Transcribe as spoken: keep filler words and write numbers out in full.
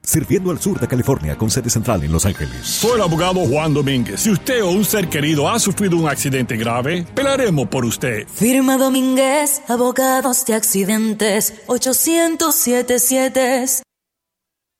sirviendo al sur de California con sede central en Los Ángeles. Soy el abogado Juan Domínguez. Si usted o un ser querido ha sufrido un accidente grave, pelaremos por usted. Firma Domínguez, abogados de accidentes, ochocientos setenta y siete.